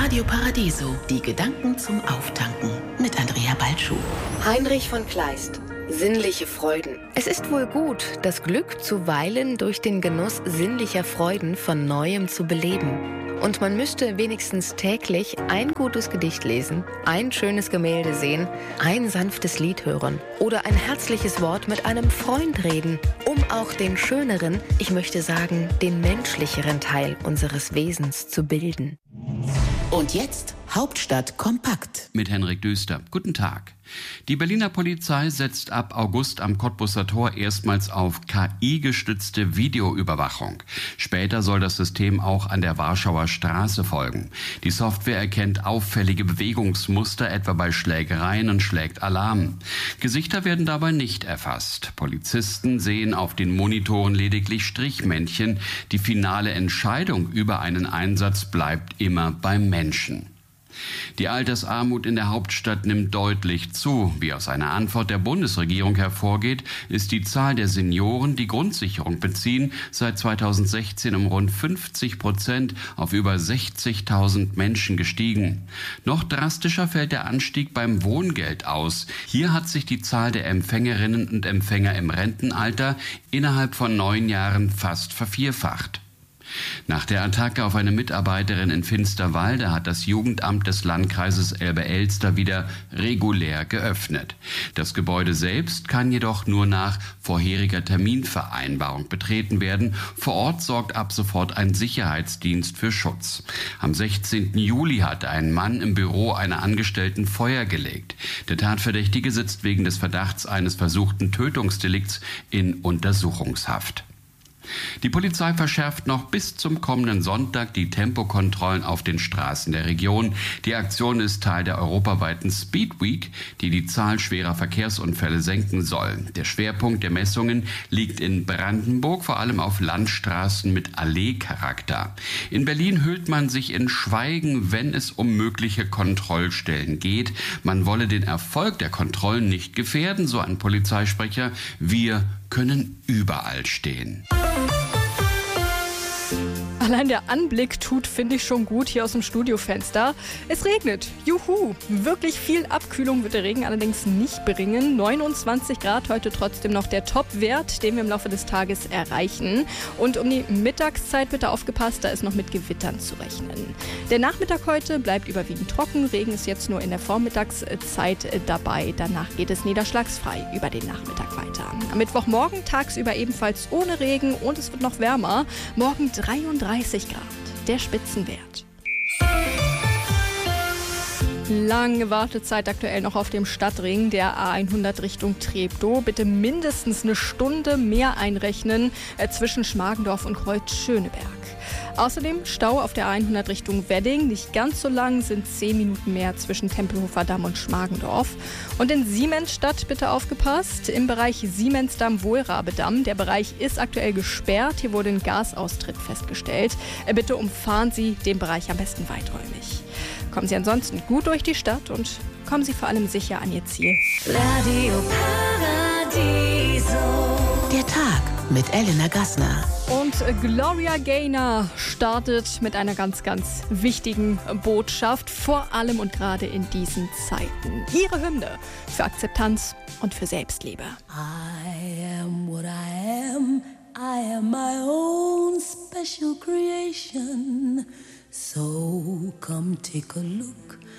Radio Paradiso, die Gedanken zum Auftanken mit Andrea Balschuh. Heinrich von Kleist. Sinnliche Freuden. Es ist wohl gut, das Glück zuweilen durch den Genuss sinnlicher Freuden von Neuem zu beleben. Und man müsste wenigstens täglich ein gutes Gedicht lesen, ein schönes Gemälde sehen, ein sanftes Lied hören oder ein herzliches Wort mit einem Freund reden, um auch den schöneren, ich möchte sagen, den menschlicheren Teil unseres Wesens zu bilden. Und jetzt Hauptstadt kompakt. Mit Henrik Düster. Guten Tag. Die Berliner Polizei setzt ab August am Cottbuser Tor erstmals auf KI-gestützte Videoüberwachung. Später soll das System auch an der Warschauer Straße folgen. Die Software erkennt auffällige Bewegungsmuster, etwa bei Schlägereien, und schlägt Alarm. Gesichter werden dabei nicht erfasst. Polizisten sehen auf den Monitoren lediglich Strichmännchen. Die finale Entscheidung über einen Einsatz bleibt immer beim Menschen. Die Altersarmut in der Hauptstadt nimmt deutlich zu. Wie aus einer Antwort der Bundesregierung hervorgeht, ist die Zahl der Senioren, die Grundsicherung beziehen, seit 2016 um rund 50% auf über 60.000 Menschen gestiegen. Noch drastischer fällt der Anstieg beim Wohngeld aus. Hier hat sich die Zahl der Empfängerinnen und Empfänger im Rentenalter innerhalb von 9 Jahren fast vervierfacht. Nach der Attacke auf eine Mitarbeiterin in Finsterwalde hat das Jugendamt des Landkreises Elbe-Elster wieder regulär geöffnet. Das Gebäude selbst kann jedoch nur nach vorheriger Terminvereinbarung betreten werden. Vor Ort sorgt ab sofort ein Sicherheitsdienst für Schutz. Am 16. Juli hatte ein Mann im Büro einer Angestellten Feuer gelegt. Der Tatverdächtige sitzt wegen des Verdachts eines versuchten Tötungsdelikts in Untersuchungshaft. Die Polizei verschärft noch bis zum kommenden Sonntag die Tempokontrollen auf den Straßen der Region. Die Aktion ist Teil der europaweiten Speed Week, die die Zahl schwerer Verkehrsunfälle senken soll. Der Schwerpunkt der Messungen liegt in Brandenburg, vor allem auf Landstraßen mit Alleecharakter. In Berlin hüllt man sich in Schweigen, wenn es um mögliche Kontrollstellen geht. Man wolle den Erfolg der Kontrollen nicht gefährden, so ein Polizeisprecher. Wir können überall stehen. Allein der Anblick tut, finde ich, schon gut hier aus dem Studiofenster. Es regnet. Juhu! Wirklich viel Abkühlung wird der Regen allerdings nicht bringen. 29 Grad heute trotzdem noch der Top-Wert, den wir im Laufe des Tages erreichen. Und um die Mittagszeit bitte aufgepasst, da ist noch mit Gewittern zu rechnen. Der Nachmittag heute bleibt überwiegend trocken. Regen ist jetzt nur in der Vormittagszeit dabei. Danach geht es niederschlagsfrei über den Nachmittag weiter. Am Mittwochmorgen tagsüber ebenfalls ohne Regen und es wird noch wärmer. Morgen 33 Grad, der Spitzenwert. Lange Wartezeit aktuell noch auf dem Stadtring der A100 Richtung Treptow. Bitte mindestens eine Stunde mehr einrechnen zwischen Schmargendorf und Kreuz-Schöneberg. Außerdem Stau auf der A100 Richtung Wedding. Nicht ganz so lang, sind 10 Minuten mehr zwischen Tempelhofer Damm und Schmargendorf. Und in Siemensstadt bitte aufgepasst. Im Bereich Siemensdamm-Wohlrabedamm. Der Bereich ist aktuell gesperrt. Hier wurde ein Gasaustritt festgestellt. Bitte umfahren Sie den Bereich am besten weiträumig. Kommen Sie ansonsten gut durch die Stadt und kommen Sie vor allem sicher an Ihr Ziel. Radio Paradiso. Der Tag mit Elena Gassner. Und Gloria Gaynor startet mit einer ganz, ganz wichtigen Botschaft, vor allem und gerade in diesen Zeiten. Ihre Hymne für Akzeptanz und für Selbstliebe. I am what I am. I am my own special creation. So come take a look